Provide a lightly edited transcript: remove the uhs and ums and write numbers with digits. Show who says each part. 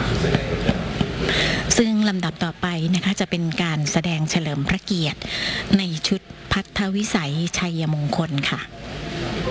Speaker 1: ซึ่งลำดับต่อไปนะคะจะเป็นการแสดงเฉลิมพระเกียรติในชุดพัทธวิสัยชัยมงคลค่ะ